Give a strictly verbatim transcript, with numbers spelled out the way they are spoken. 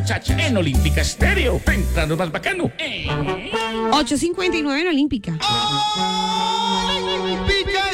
muchacha en Olímpica Estéreo. Temprano más bacano. Eh. ocho cincuenta y nueve en Olímpica. Olímpica